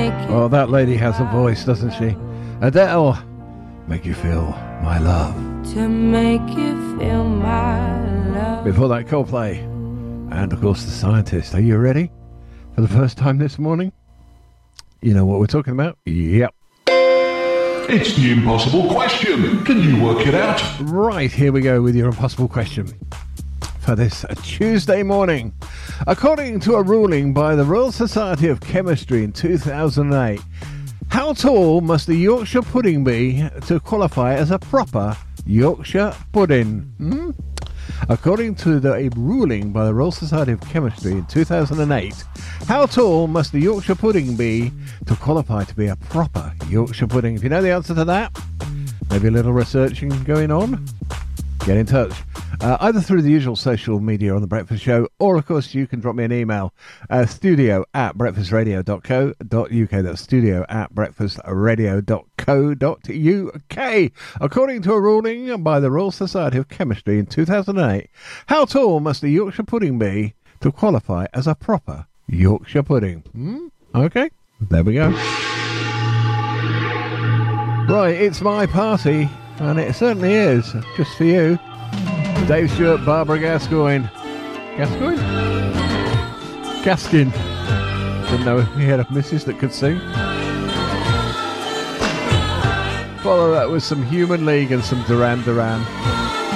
Oh, that lady has a voice, doesn't she? Adele, Make You Feel My Love. To make you feel my love. Before that, Coldplay. And, of course, The Scientist. Are you ready for the first time this morning? You know what we're talking about? Yep. It's the impossible question. Can you work it out? Right, here we go with your impossible question for this Tuesday morning. According to a ruling by the Royal Society of Chemistry in 2008, how tall must the Yorkshire pudding be to qualify as a proper Yorkshire pudding? According to the ruling by the Royal Society of Chemistry in 2008, how tall must the Yorkshire pudding be to qualify to be a proper Yorkshire pudding? If you know the answer to that, maybe a little researching going on, get in touch. Either through the usual social media on The Breakfast Show, or of course you can drop me an email, studio@breakfastradio.co.uk. That's studio@breakfastradio.co.uk. According to a ruling by the Royal Society of Chemistry in 2008, how tall must the Yorkshire pudding be to qualify as a proper Yorkshire pudding? Okay, there we go. Right, it's my party, and it certainly is, just for you. Dave Stewart, Barbara Gascoigne. Gascoigne? Gaskin. Didn't know he had a missus that could sing. Follow that with some Human League and some Duran Duran.